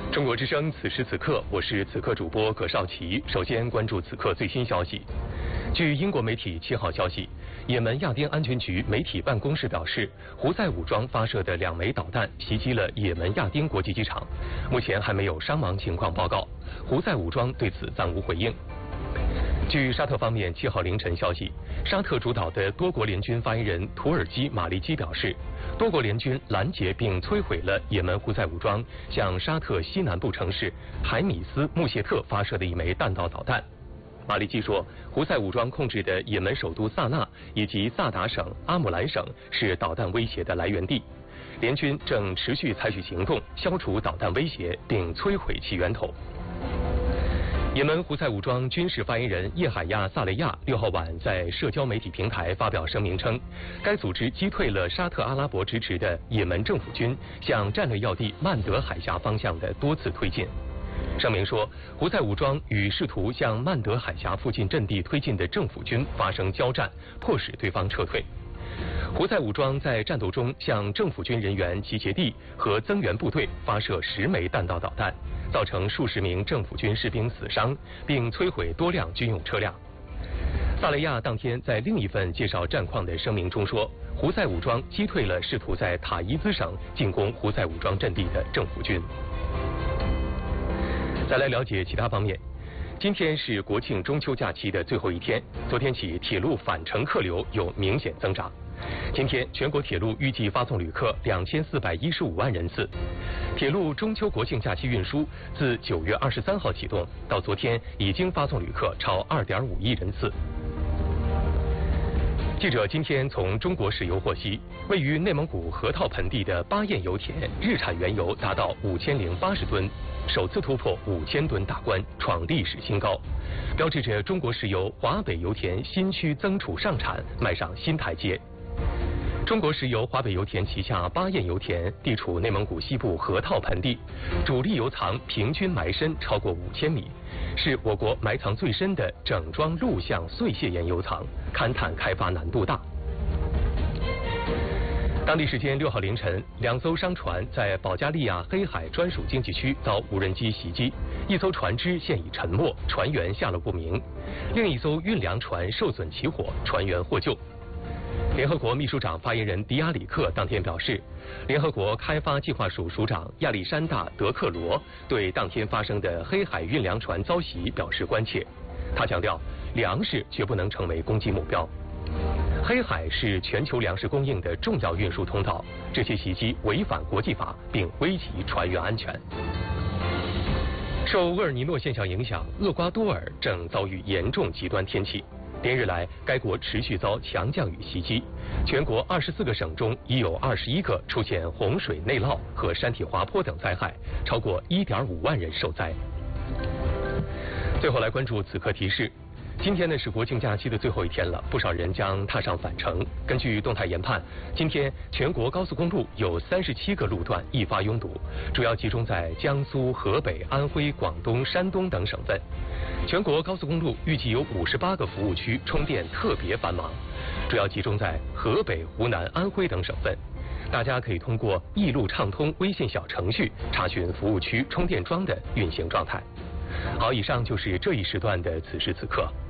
中国之声，此时此刻，我是此刻主播葛少奇。首先关注此刻最新消息。据英国媒体7号消息，也门亚丁安全局媒体办公室表示，胡塞武装发射的2枚导弹袭击了也门亚丁国际机场，目前还没有伤亡情况报告。胡塞武装对此暂无回应。据沙特方面7号凌晨消息，沙特主导的多国联军发言人土耳其马利基表示，多国联军拦截并摧毁了也门胡塞武装向沙特西南部城市海米斯穆谢特发射的1枚弹道导弹。马利基说，胡塞武装控制的也门首都萨那以及萨达省、阿姆兰省是导弹威胁的来源地，联军正持续采取行动，消除导弹威胁并摧毁其源头。也门胡塞武装军事发言人叶海亚·萨雷亚6号晚在社交媒体平台发表声明称，该组织击退了沙特阿拉伯支持的也门政府军向战略要地曼德海峡方向的多次推进。声明说，胡塞武装与试图向曼德海峡附近阵地推进的政府军发生交战，迫使对方撤退。胡塞武装在战斗中向政府军人员集结地和增援部队发射10枚弹道导弹，造成数十名政府军士兵死伤，并摧毁多辆军用车辆。萨雷亚当天在另一份介绍战况的声明中说，胡塞武装击退了试图在塔伊兹省进攻胡塞武装阵地的政府军。再来了解其他方面。今天是国庆中秋假期的最后一天，昨天起铁路返程客流有明显增长。今天全国铁路预计发送旅客2415万人次。铁路中秋国庆假期运输自9月23号启动，到昨天已经发送旅客超2.5亿人次。记者今天从中国石油获悉，位于内蒙古河套盆地的巴彦油田日产原油达到5080吨，首次突破5000吨大关，创历史新高，标志着中国石油华北油田新区增储上产迈上新台阶。中国石油华北油田旗下巴彦油田地处内蒙古西部河套盆地，主力油藏平均埋深超过5000米，是我国埋藏最深的整装陆相碎屑岩油藏，勘探开发难度大。当地时间6号凌晨，2艘商船在保加利亚黑海专属经济区遭无人机袭击，一艘船只现已沉没，船员下落不明；另一艘运粮船受损起火，船员获救。联合国秘书长发言人迪亚里克当天表示，联合国开发计划署署长亚历山大·德克罗对当天发生的黑海运粮船遭袭表示关切。他强调，粮食绝不能成为攻击目标。黑海是全球粮食供应的重要运输通道，这些袭击违反国际法，并危及船员安全。受厄尔尼诺现象影响，厄瓜多尔正遭遇严重极端天气。连日来，该国持续遭强降雨袭击，全国24个省中已有21个出现洪水、内涝和山体滑坡等灾害，超过1.5万人受灾。最后来关注此刻提示。今天呢是国庆假期的最后一天了，不少人将踏上返程。根据动态研判，今天全国高速公路有37个路段易发拥堵，主要集中在江苏、河北、安徽、广东、山东等省份。全国高速公路预计有58个服务区充电特别繁忙，主要集中在河北、湖南、安徽等省份。大家可以通过易路畅通微信小程序查询服务区充电桩的运行状态。好，以上就是这一时段的此时此刻。